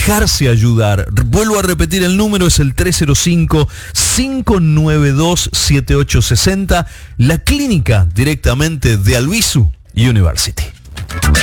dejarse ayudar. Vuelvo a repetir, el número es el 305-592-7860, la clínica directamente de Albizu University.